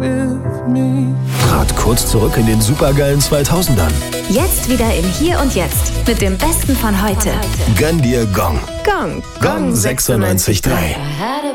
Trat kurz zurück in den supergeilen 2000ern. Jetzt wieder im Hier und Jetzt mit dem Besten von heute. Gönn dir Gong. Gong. Gong 96.3.